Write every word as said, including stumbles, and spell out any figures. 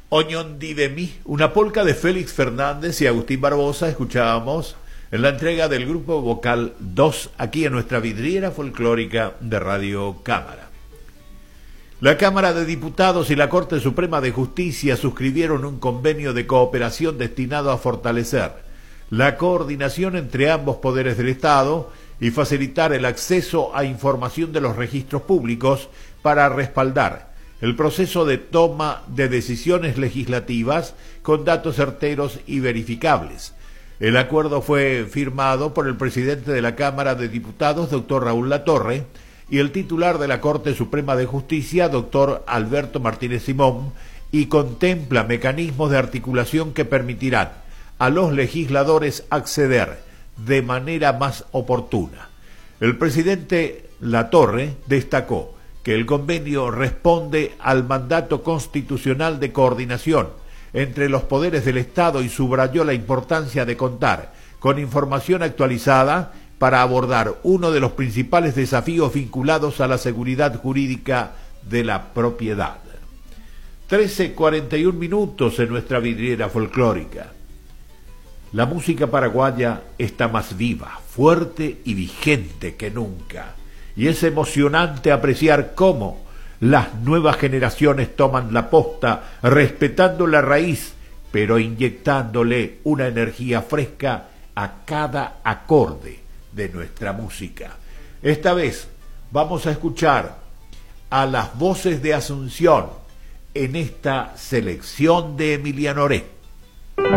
Ognondi de mí, una polca de Félix Fernández y Agustín Barbosa escuchábamos en la entrega del grupo vocal dos aquí en nuestra vidriera folclórica de Radio Cámara. La Cámara de Diputados y la Corte Suprema de Justicia suscribieron un convenio de cooperación destinado a fortalecer la coordinación entre ambos poderes del Estado y facilitar el acceso a información de los registros públicos para respaldar el proceso de toma de decisiones legislativas con datos certeros y verificables. El acuerdo fue firmado por el presidente de la Cámara de Diputados, doctor Raúl Latorre, y el titular de la Corte Suprema de Justicia, doctor Alberto Martínez Simón, y contempla mecanismos de articulación que permitirán a los legisladores acceder de manera más oportuna. El presidente Latorre destacó que el convenio responde al mandato constitucional de coordinación entre los poderes del Estado y subrayó la importancia de contar con información actualizada para abordar uno de los principales desafíos vinculados a la seguridad jurídica de la propiedad. trece cuarenta y un minutos en nuestra vidriera folclórica. La música paraguaya está más viva, fuerte y vigente que nunca. Y es emocionante apreciar cómo las nuevas generaciones toman la posta, respetando la raíz, pero inyectándole una energía fresca a cada acorde de nuestra música. Esta vez vamos a escuchar a las voces de Asunción en esta selección de Emiliano Oré.